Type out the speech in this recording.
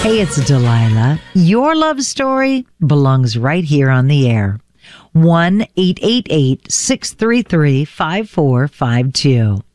Hey, it's Delilah. Your love story belongs right here on the air. 1-888-633-5452.